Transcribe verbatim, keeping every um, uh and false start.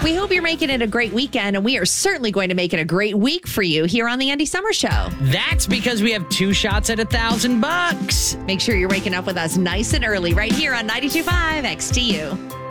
We hope you're making it a great weekend, and we are certainly going to make it a great week for you here on the Andy Summer Show. That's because we have two shots at a thousand bucks. Make sure you're waking up with us nice and early right here on ninety-two point five X T U.